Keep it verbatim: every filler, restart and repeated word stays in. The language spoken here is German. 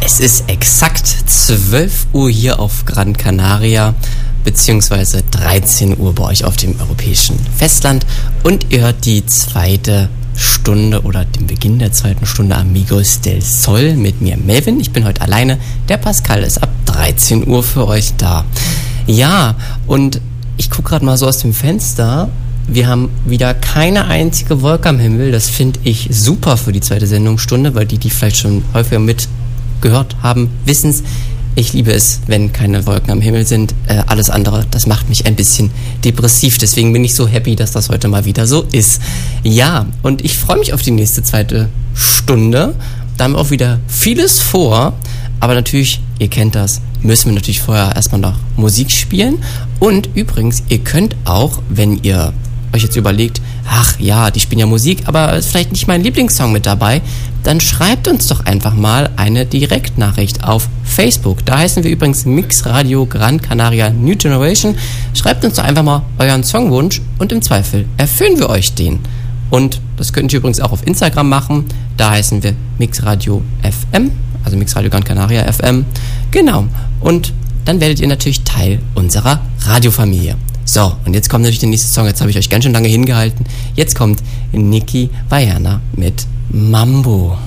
Es ist exakt zwölf Uhr hier auf Gran Canaria, beziehungsweise dreizehn Uhr bei euch auf dem europäischen Festland. Und ihr hört die zweite Stunde oder den Beginn der zweiten Stunde Amigos del Sol mit mir, Melvin. Ich bin heute alleine. Der Pascal ist ab dreizehn Uhr für euch da. Ja, und ich gucke gerade mal so aus dem Fenster. Wir haben wieder keine einzige Wolke am Himmel. Das finde ich super für die zweite Sendungsstunde, weil die, die vielleicht schon häufiger mitgehört haben, wissen es. Ich liebe es, wenn keine Wolken am Himmel sind. Äh, alles andere, das macht mich ein bisschen depressiv. Deswegen bin ich so happy, dass das heute mal wieder so ist. Ja, und ich freue mich auf die nächste zweite Stunde. Da haben wir auch wieder vieles vor. Aber natürlich, ihr kennt das, müssen wir natürlich vorher erstmal noch Musik spielen. Und übrigens, ihr könnt auch, wenn ihr euch jetzt überlegt, ach ja, die spielen ja Musik, aber ist vielleicht nicht mein Lieblingssong mit dabei, dann schreibt uns doch einfach mal eine Direktnachricht auf Facebook. Da heißen wir übrigens Mix Radio Gran Canaria New Generation. Schreibt uns doch einfach mal euren Songwunsch und im Zweifel erfüllen wir euch den. Und das könnt ihr übrigens auch auf Instagram machen. Da heißen wir Mix Radio F M, also Mix Radio Gran Canaria F M. Genau. Und dann werdet ihr natürlich Teil unserer Radiofamilie. So, und jetzt kommt natürlich der nächste Song. Jetzt habe ich euch ganz schön lange hingehalten. Jetzt kommt Nicky Vallana mit Mambo.